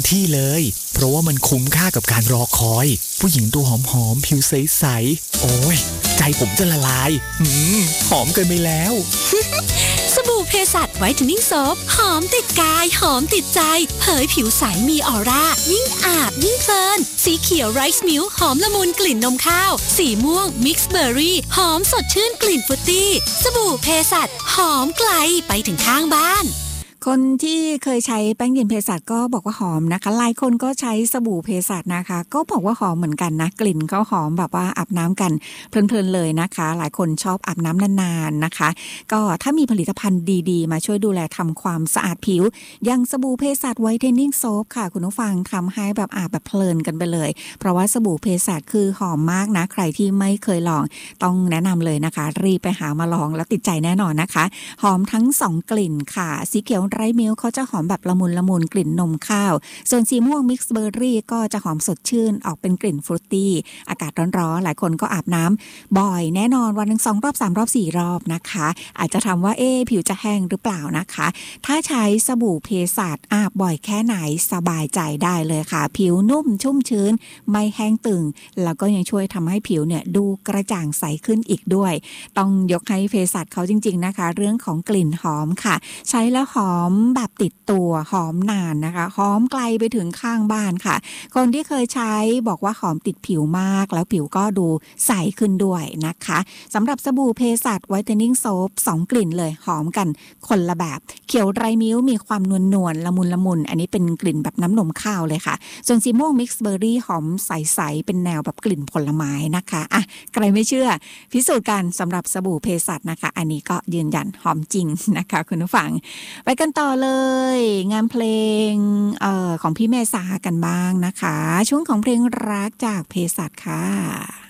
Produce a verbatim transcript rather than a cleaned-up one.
ที่เลยเพราะว่ามันคุ้มค่ากับการรอคอยผู้หญิงตัวหอมๆผิวใสๆโอ้ยใจผมจะละลายหืมหอมเกินไปแล้วสบู่เพสัชไวท์เทนนิ่งโซปหอมติดกายหอมติดใจเผยผิวใสมีออร่ายิ่งอาบยิ่งเพลินสีเขียวไรซ์มิลค์หอมละมุนกลิ่นนมข้าวสีม่วงมิกซ์เบอร์รี่หอมสดชื่นกลิ่นฟรุตตี้สบู่เพสัชหอมไกลไปถึงข้างบ้านคนที่เคยใช้แป้งเย็นเภสัชก็บอกว่าหอมนะคะหลายคนก็ใช้สบู่เภสัชนะคะก็บอกว่าหอมเหมือนกันนะกลิ่นก็หอมแบบว่าอาบน้ำกันเพลินๆเลยนะคะหลายคนชอบอาบน้ำนานๆนะคะก็ถ้ามีผลิตภัณฑ์ดีๆมาช่วยดูแลทำความสะอาดผิวอย่างสบู่เภสัชไวท์เทนนิ่งโซปค่ะคุณผู้ฟังทำให้แบบอาบแบบเพลินกันไปเลยเพราะว่าสบู่เภสัชคือหอมมากนะใครที่ไม่เคยลองต้องแนะนำเลยนะคะรีบไปหามาลองแล้วติดใจแน่นอนนะคะหอมทั้งสองกลิ่นค่ะสีเขียวไรซ์มิลค์เขาจะหอมแบบละมุนละมุนกลิ่นนมข้าวส่วนสีม่วงมิกซ์เบอร์รี่ก็จะหอมสดชื่นออกเป็นกลิ่นฟรุตตี้อากาศร้อนๆหลายคนก็อาบน้ำบ่อยแน่นอนวันหนึ่งสองรอบสามรอบสี่รอบนะคะอาจจะทำว่าเอ๊ะผิวจะแห้งหรือเปล่านะคะถ้าใช้สบู่เภสัชอาบบ่อยแค่ไหนสบายใจได้เลยค่ะผิวนุ่มชุ่มชื้นไม่แห้งตึงแล้วก็ยังช่วยทำให้ผิวเนี่ยดูกระจ่างใสขึ้นอีกด้วยต้องยกให้เภสัชเขาจริงๆนะคะเรื่องของกลิ่นหอมค่ะใช้แล้วหอมแบบติดตัวหอมนานนะคะหอมไกลไปถึงข้างบ้านค่ะคนที่เคยใช้บอกว่าหอมติดผิวมากแล้วผิวก็ดูใสขึ้นด้วยนะคะสำหรับสบู่เภสัชไวท์เทนนิ่งโซปสองกลิ่นเลยหอมกันคนละแบบเขียวไรมิ้วมีความนวลนวลละมุนละมุนอันนี้เป็นกลิ่นแบบน้ำนมข้าวเลยค่ะส่วนสีม่วงมิกซ์เบอร์รี่หอมใสๆเป็นแนวแบบกลิ่นผลไม้นะคะอ่ะใครไม่เชื่อพิสูจน์กันสำหรับสบู่เภสัชนะคะอันนี้ก็ยืนยันหอมจริงนะคะคุณผู้ฟังไปกันต่อเลยงานเพลงเอ่อของพี่เมษากันบ้างนะคะช่วงของเพลงรักจากเภสัชค่ะ